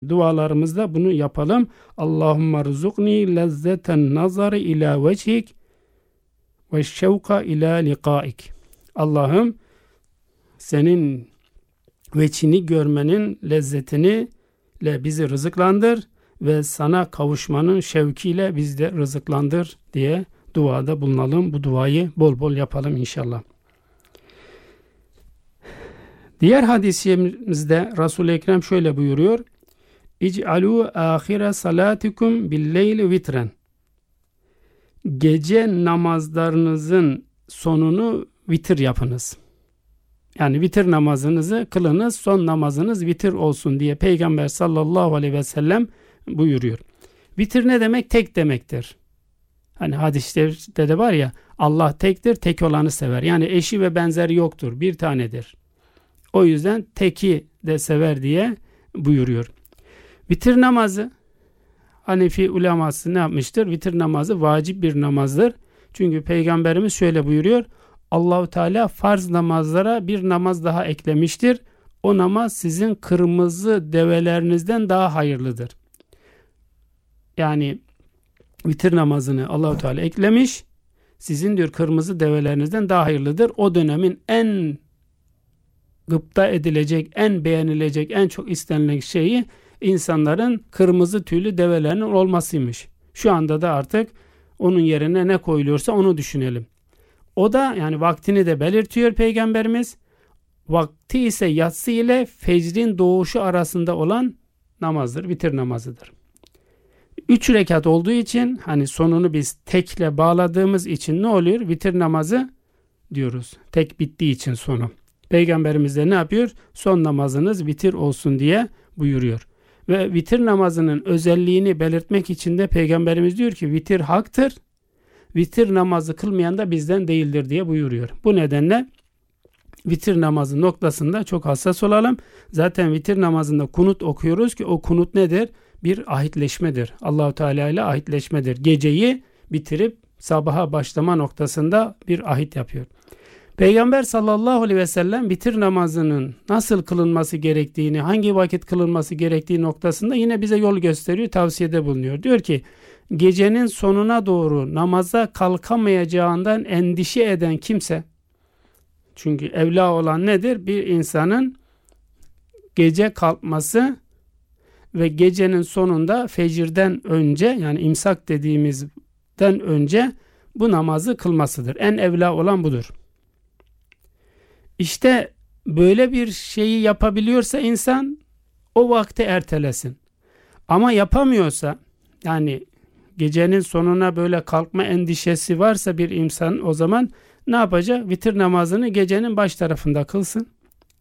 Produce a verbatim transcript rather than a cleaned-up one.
dualarımızda bunu yapalım. Allahümme rızukni lezzeten nazarı ila vecihik ve şevka ila liqaik. Allah'ım senin veçhini görmenin lezzetini ile bizi rızıklandır ve sana kavuşmanın şevkiyle bizi de rızıklandır diye duada bulunalım. Bu duayı bol bol yapalım inşallah. Diğer hadisimizde Resul-i Ekrem şöyle buyuruyor. İc'alû âhire salâtikum billeyli vitren. Gece namazlarınızın sonunu vitir yapınız. Yani vitir namazınızı kılınız, son namazınız vitir olsun diye Peygamber sallallahu aleyhi ve sellem buyuruyor. Vitir ne demek? Tek demektir. Hani hadiste de var ya, Allah tektir, tek olanı sever. Yani eşi ve benzeri yoktur, bir tanedir. O yüzden teki de sever diye buyuruyor. Vitir namazı, Hanefi uleması ne yapmıştır? Vitir namazı vacip bir namazdır. Çünkü Peygamberimiz şöyle buyuruyor. Allahu Teala farz namazlara bir namaz daha eklemiştir. O namaz sizin kırmızı develerinizden daha hayırlıdır. Yani vitir namazını Allahu Teala eklemiş. Sizin diyor kırmızı develerinizden daha hayırlıdır. O dönemin en gıpta edilecek, en beğenilecek, en çok istenilen şeyi insanların kırmızı tüylü develerinin olmasıymış. Şu anda da artık onun yerine ne koyuluyorsa onu düşünelim. O da yani vaktini de belirtiyor Peygamberimiz. Vakti ise yatsı ile fecrin doğuşu arasında olan namazdır, vitir namazıdır. Üç rekat olduğu için hani sonunu biz tekle bağladığımız için ne oluyor? Vitir namazı diyoruz. Tek bittiği için sonu. Peygamberimiz de ne yapıyor? Son namazınız vitir olsun diye buyuruyor. Ve vitir namazının özelliğini belirtmek için de Peygamberimiz diyor ki vitir haktır. Vitir namazı kılmayan da bizden değildir diye buyuruyor. Bu nedenle vitir namazı noktasında çok hassas olalım. Zaten vitir namazında kunut okuyoruz ki o kunut nedir? Bir ahitleşmedir. Allahu Teala ile ahitleşmedir. Geceyi bitirip sabaha başlama noktasında bir ahit yapıyor. Peygamber sallallahu aleyhi ve sellem vitir namazının nasıl kılınması gerektiğini, hangi vakit kılınması gerektiği noktasında yine bize yol gösteriyor, tavsiyede bulunuyor. Diyor ki, gecenin sonuna doğru namaza kalkamayacağından endişe eden kimse, çünkü evla olan nedir? Bir insanın gece kalkması ve gecenin sonunda fecirden önce, yani imsak dediğimizden önce bu namazı kılmasıdır. En evla olan budur. İşte böyle bir şeyi yapabiliyorsa insan o vakti ertelesin. Ama yapamıyorsa, yani gecenin sonuna böyle kalkma endişesi varsa bir insan, o zaman ne yapacak? Vitir namazını gecenin baş tarafında kılsın.